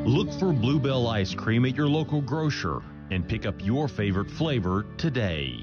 Look for Bluebell ice cream at your local grocer and pick up your favorite flavor today.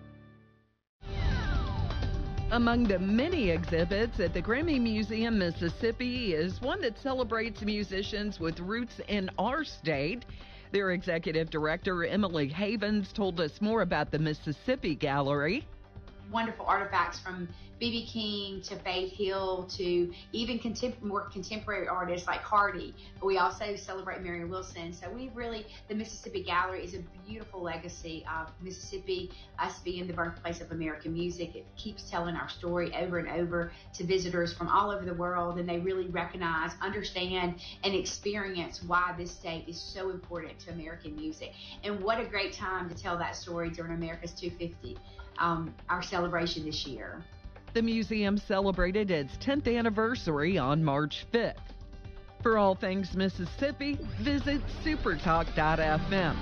Among the many exhibits at the Grammy Museum, Mississippi, is one that celebrates musicians with roots in our state. Their executive director, Emily Havens, told us more about the Mississippi Gallery. Wonderful artifacts from B.B. King to Faith Hill to even more contemporary artists like Hardy. But we also celebrate Mary Wilson. So the Mississippi Gallery is a beautiful legacy of Mississippi, us being the birthplace of American music. It keeps telling our story over and over to visitors from all over the world, and they really recognize, understand, and experience why this state is so important to American music. And what a great time to tell that story during America's 250. Our celebration this year. The museum celebrated its 10th anniversary on March 5th. For all things Mississippi, visit supertalk.fm.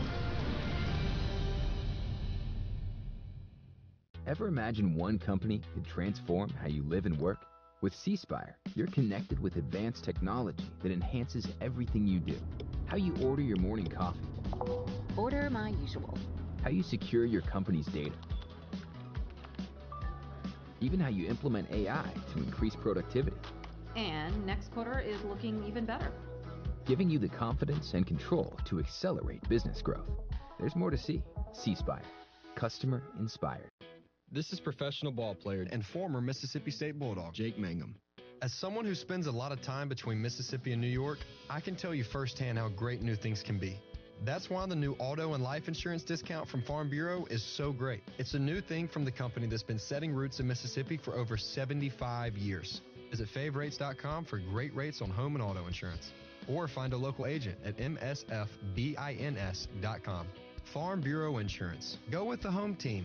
Ever imagine one company could transform how you live and work? With C-Spire, you're connected with advanced technology that enhances everything you do. How you order your morning coffee. Order my usual. How you secure your company's data. Even how you implement AI to increase productivity. And next quarter is looking even better. Giving you the confidence and control to accelerate business growth. There's more to see. C-Spire. Customer inspired. This is professional ball player and former Mississippi State Bulldog, Jake Mangum. As someone who spends a lot of time between Mississippi and New York, I can tell you firsthand how great new things can be. That's why the new auto and life insurance discount from Farm Bureau is so great. It's a new thing from the company that's been setting roots in Mississippi for over 75 years. Visit favrates.com for great rates on home and auto insurance. Or find a local agent at msfbins.com. Farm Bureau Insurance. Go with the home team.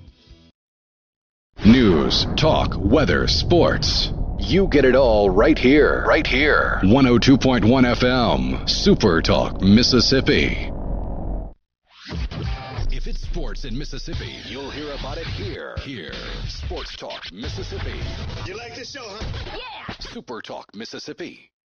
News, talk, weather, sports. You get it all right here. Right here. 102.1 FM, Super Talk, Mississippi. If it's sports in Mississippi, you'll hear about it here. Here. Sports Talk, Mississippi. You like this show, huh? Yeah! Super Talk, Mississippi.